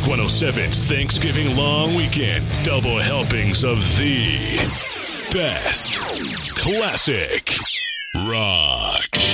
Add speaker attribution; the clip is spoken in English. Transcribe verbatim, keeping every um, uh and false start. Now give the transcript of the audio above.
Speaker 1: one oh seven's Thanksgiving long weekend. Double helpings of the best classic rock.